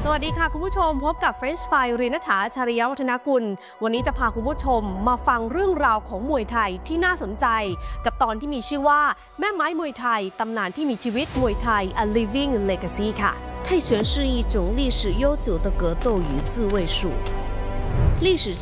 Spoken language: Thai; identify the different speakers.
Speaker 1: วัสดีค่ะคุณผู้ชมพบกับ French Fry รีณฐา ชริยวัฒนกุลวันนี้จะพาคุณผู้ชมมาฟังเรื่องราวของมวยไทยที่น่าสนใจกับตอนที่มีชื่อว่าแม่ไม้มวยไทยตำนานที่มีชีวิตมวยไทย A Living Legacy ค่ะ
Speaker 2: 泰拳是一种历史悠久的格斗与自卫术。历史